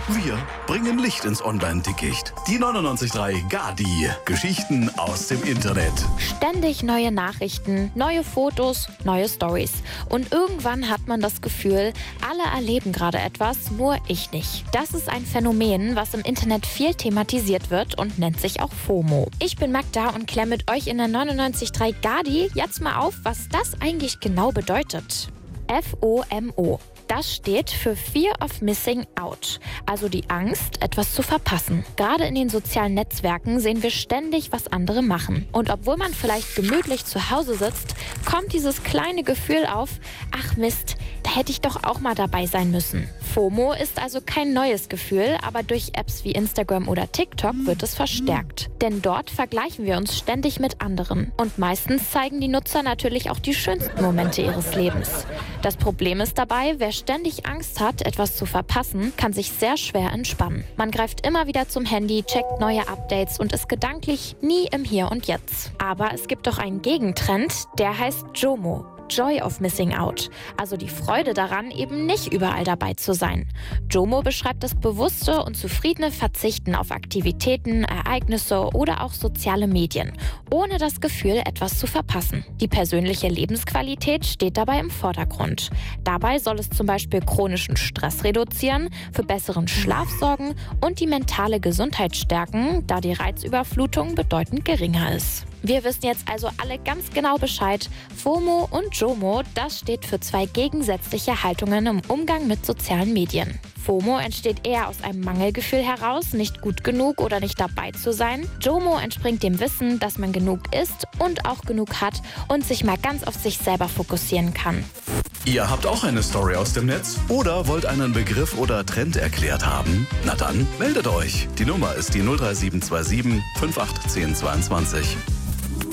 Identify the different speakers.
Speaker 1: Wir bringen Licht ins Online-Dickicht. Die 99.3 Gadi. Geschichten aus dem Internet.
Speaker 2: Ständig neue Nachrichten, neue Fotos, neue Stories. Und irgendwann hat man das Gefühl, alle erleben gerade etwas, nur ich nicht. Das ist ein Phänomen, was im Internet viel thematisiert wird und nennt sich auch FOMO. Ich bin Magda und kläre mit euch in der 99.3 Gadi jetzt mal auf, was das eigentlich genau bedeutet. FOMO. Das steht für Fear of Missing Out, also die Angst, etwas zu verpassen. Gerade in den sozialen Netzwerken sehen wir ständig, was andere machen. Und obwohl man vielleicht gemütlich zu Hause sitzt, kommt dieses kleine Gefühl auf, ach Mist, da hätte ich doch auch mal dabei sein müssen. FOMO ist also kein neues Gefühl, aber durch Apps wie Instagram oder TikTok wird es verstärkt. Denn dort vergleichen wir uns ständig mit anderen. Und meistens zeigen die Nutzer natürlich auch die schönsten Momente ihres Lebens. Das Problem ist dabei, wer ständig Angst hat, etwas zu verpassen, kann sich sehr schwer entspannen. Man greift immer wieder zum Handy, checkt neue Updates und ist gedanklich nie im Hier und Jetzt. Aber es gibt doch einen Gegentrend, der heißt JOMO. Joy of Missing Out, also die Freude daran, eben nicht überall dabei zu sein. JOMO beschreibt das bewusste und zufriedene Verzichten auf Aktivitäten, Ereignisse oder auch soziale Medien, ohne das Gefühl, etwas zu verpassen. Die persönliche Lebensqualität steht dabei im Vordergrund. Dabei soll es zum Beispiel chronischen Stress reduzieren, für besseren Schlaf sorgen und die mentale Gesundheit stärken, da die Reizüberflutung bedeutend geringer ist. Wir wissen jetzt also alle ganz genau Bescheid. FOMO und JOMO, das steht für zwei gegensätzliche Haltungen im Umgang mit sozialen Medien. FOMO entsteht eher aus einem Mangelgefühl heraus, nicht gut genug oder nicht dabei zu sein. JOMO entspringt dem Wissen, dass man genug ist und auch genug hat und sich mal ganz auf sich selber fokussieren kann.
Speaker 1: Ihr habt auch eine Story aus dem Netz oder wollt einen Begriff oder Trend erklärt haben? Na dann, meldet euch. Die Nummer ist die 03727 581022.